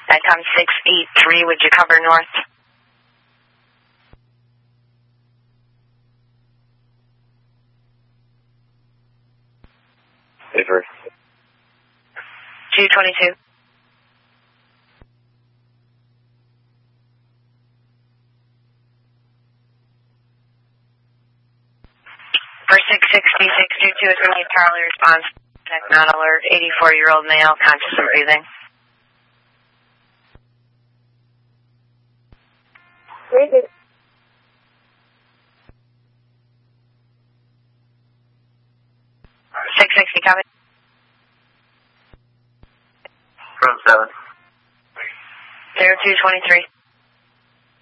Icon 683, would you cover north? Paper. 222. For 66622 is received Charlie response. Not alert, 84-year-old male, conscious and breathing. Very good. 660, copy. From 7. 0223.